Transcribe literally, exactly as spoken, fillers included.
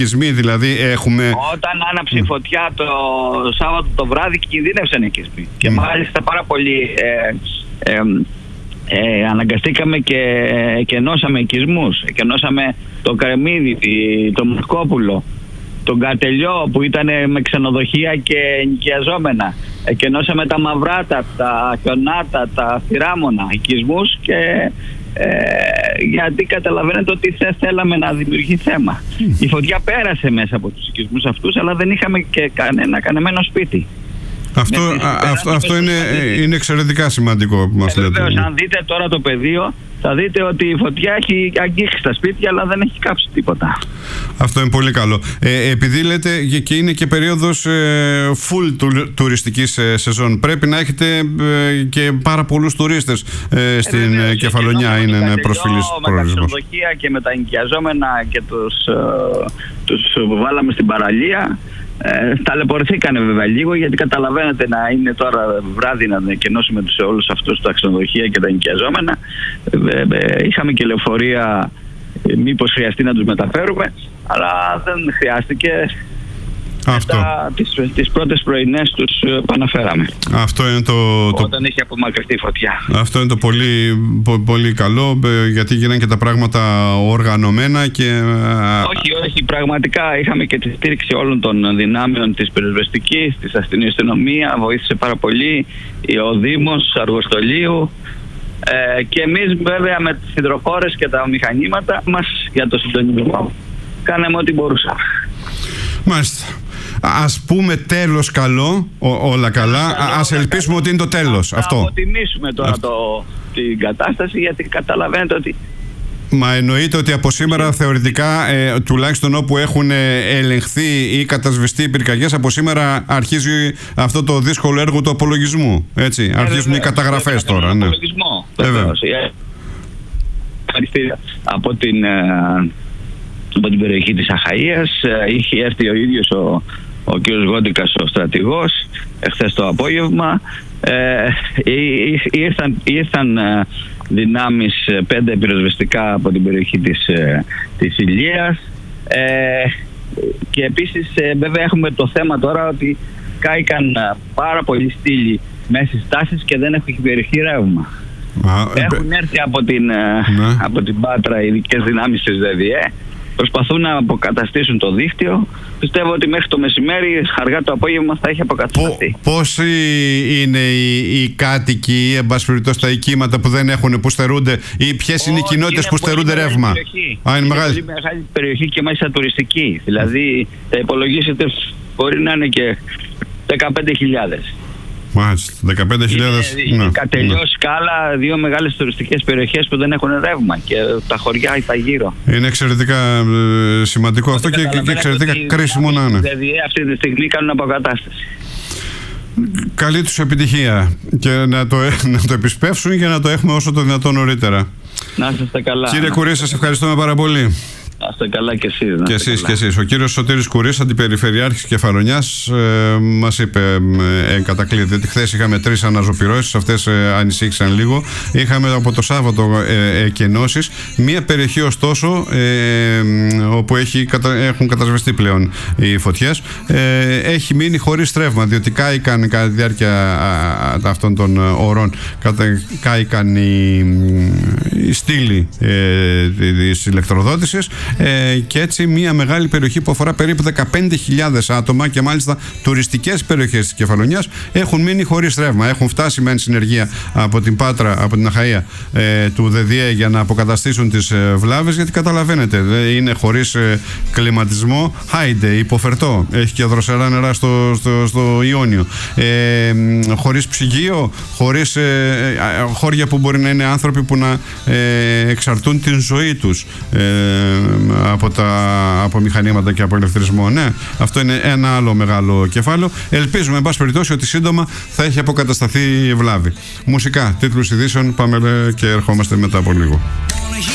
Δηλαδή έχουμε... Όταν άναψε η φωτιά το Σάββατο το βράδυ κινδύνευσαν οικισμοί. Και mm. μάλιστα πάρα πολύ ε, ε, ε, αναγκαστήκαμε και εκενώσαμε οικισμούς. Εκενώσαμε το Κρεμμύδι, το Μαρκόπουλο, τον Κατελιό που ήταν με ξενοδοχεία και ενοικιαζόμενα. Εκενώσαμε τα Μαυράτα, τα Χιονάτα, τα Θηράμωνα, οικισμούς και... Ε, γιατί καταλαβαίνετε ότι δεν θέλαμε να δημιουργεί θέμα. Mm. Η φωτιά πέρασε μέσα από τους οικισμούς αυτούς, αλλά δεν είχαμε και κανένα κανεμένο σπίτι. Αυτό, α, αυτό, αυτό είναι, είναι εξαιρετικά σημαντικό που μας λέτε. Βεβαίως, αν δείτε τώρα το πεδίο, θα δείτε ότι η φωτιά έχει αγγίξει τα σπίτια, αλλά δεν έχει κάψει τίποτα. Αυτό είναι πολύ καλό. Ε, επειδή λέτε και είναι και περίοδος ε, full του, τουριστικής ε, σεζόν, πρέπει να έχετε ε, και πάρα πολλούς τουρίστες ε, στην ε, Κεφαλονιά. Είναι ένα προσφυλής προορισμός. Με τα ξενοδοχεία και με τα ενοικιαζόμενα και τους, ε, τους βάλαμε στην παραλία. Ε, ταλαιπωρηθήκανε βέβαια λίγο, γιατί καταλαβαίνετε να είναι τώρα βράδυ να κενώσουμε τους, όλους αυτούς τα ξενοδοχεία και τα ενοικιαζόμενα. Ε, ε, είχαμε και λεωφορεία, ε, μήπως χρειαστεί να τους μεταφέρουμε, αλλά δεν χρειάστηκε. Αυτό. Μετά, τις, τις πρώτες πρωινές τους επαναφέραμε. Αυτό είναι το, Όταν το... είχε απομακρυνθεί η φωτιά. Αυτό είναι το πολύ, πο, πολύ καλό, γιατί γίνανε και τα πράγματα οργανωμένα και... Όχι, όχι, πραγματικά είχαμε και τη στήριξη όλων των δυνάμεων της πυροσβεστικής, της αστυνομίας, βοήθησε πάρα πολύ ο Δήμος Αργοστολίου. Ε, και εμείς βέβαια με τις υδροφόρες και τα μηχανήματα μας για το συντονισμό κάναμε ό,τι μπορούσαμε. Μάλιστα. Ας πούμε τέλος καλό, ό, όλα καλά. Καλό, ας ελπίσουμε ότι είναι το τέλος. Θα αυτό. αποτιμήσουμε τώρα αυτό. Το, την κατάσταση, γιατί καταλαβαίνετε ότι... Μα εννοείται ότι από σήμερα θεωρητικά, ε, τουλάχιστον όπου έχουν ελεγχθεί ή κατασβεστεί οι πυρκαγιές, από σήμερα αρχίζει αυτό το δύσκολο έργο του απολογισμού. Έτσι, ε, αρχίζουν βέβαια, οι καταγραφές τώρα. Τον ναι. απολογισμό. Βεβαίως. Από την... από την περιοχή της Αχαΐας είχε έρθει ο ίδιος ο, ο κ. Γόντικας, ο στρατηγός, εχθές το απόγευμα. Ε, ήρθαν, ήρθαν δυνάμεις πέντε πυροσβεστικά από την περιοχή της, της Ηλίας. Ε, και επίσης βέβαια έχουμε το θέμα τώρα ότι κάηκαν πάρα πολλοί στήλοι μέσα στις τάσεις και δεν έχουν περιοχή ρεύμα. Α, έχουν έρθει από την, ναι. από την Πάτρα ειδικές δυνάμεις της ΔΔΕ. Προσπαθούν να αποκαταστήσουν το δίκτυο. Πιστεύω ότι μέχρι το μεσημέρι, αργά το απόγευμα, θα έχει αποκατασταθεί. Πόσοι είναι οι, οι κάτοικοι ή εν πάση περιπτώσει τα οικήματα που δεν έχουν, που στερούνται, ή ποιες είναι οι κοινότητες που στερούνται ρεύμα? Α, είναι, είναι μεγάλη. Πολύ μεγάλη περιοχή και μάλιστα τουριστική. Δηλαδή, θα υπολογίσετε, μπορεί να είναι και δεκαπέντε χιλιάδες. Μάλιστα, δεκαπέντε χιλιάδες. Είναι, ναι, Κατελιό, ναι. Σκάλα, δύο μεγάλες τουριστικές περιοχές που δεν έχουν ρεύμα και τα χωριά ή τα γύρω. Είναι εξαιρετικά ε, σημαντικό αυτό και, και εξαιρετικά κρίσιμο να είναι. Δηλαδή αυτή τη στιγμή κάνουν αποκατάσταση. Καλή τους επιτυχία και να το, να το επισπεύσουν για να το έχουμε όσο το δυνατόν νωρίτερα. Να είστε καλά. Κύριε Κουρί, σας ευχαριστούμε πάρα πολύ. Να είστε καλά και εσείς. Και εσείς και εσείς. Ο κύριος Σωτήρης Κουρής, αντιπεριφερειάρχης Κεφαλονιάς, ε, μας είπε ε, εν κατακλείδη ότι χθες είχαμε τρεις αναζωπυρώσεις, αυτές ε, ανησύχησαν λίγο. Είχαμε από το Σάββατο ε, ε, κενώσεις. Μία περιοχή ωστόσο ε, όπου έχει, κατα, έχουν κατασβεστεί πλέον οι φωτιές, ε, έχει μείνει χωρίς τρεύμα, διότι κάηκαν κατά τη διάρκεια α, α, αυτών των ωρών, κατα, κάηκαν οι, οι στήλοι ε, της ηλεκτροδότησης. Ε, και έτσι μια μεγάλη περιοχή που αφορά περίπου δεκαπέντε χιλιάδες άτομα και μάλιστα τουριστικές περιοχές της Κεφαλονιάς έχουν μείνει χωρίς ρεύμα. Έχουν φτάσει με συνεργεία από την Πάτρα, από την Αχαΐα ε, του ΔΔΕ για να αποκαταστήσουν τις ε, βλάβες, γιατί καταλαβαίνετε είναι χωρίς ε, κλιματισμό. Χάιντε, υποφερτό, έχει και δροσερά νερά στο, στο, στο Ιόνιο, ε, χωρίς ψυγείο, χωρίς ε, ε, χώρια που μπορεί να είναι άνθρωποι που να ε, εξαρτούν την ζωή τους ε, από, τα, από μηχανήματα και από ηλεκτρισμό. Ναι, αυτό είναι ένα άλλο μεγάλο κεφάλαιο. Ελπίζουμε, εν πάση περιπτώσει, ότι σύντομα θα έχει αποκατασταθεί η βλάβη. Μουσικά, τίτλους ειδήσεων, πάμε και ερχόμαστε μετά από λίγο.